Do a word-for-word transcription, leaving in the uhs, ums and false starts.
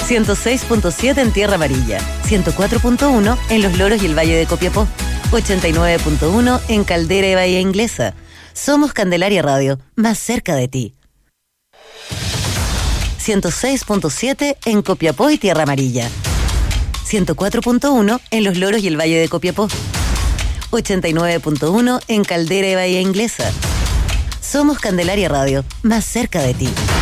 ciento seis punto siete en Tierra Amarilla, ciento cuatro punto uno en Los Loros y el Valle de Copiapó, ochenta y nueve punto uno en Caldera y Bahía Inglesa. Somos Candelaria Radio, más cerca de ti. ciento seis punto siete en Copiapó y Tierra Amarilla, ciento cuatro punto uno en Los Loros y el Valle de Copiapó, ochenta y nueve punto uno en Caldera y Bahía Inglesa. Somos Candelaria Radio, más cerca de ti.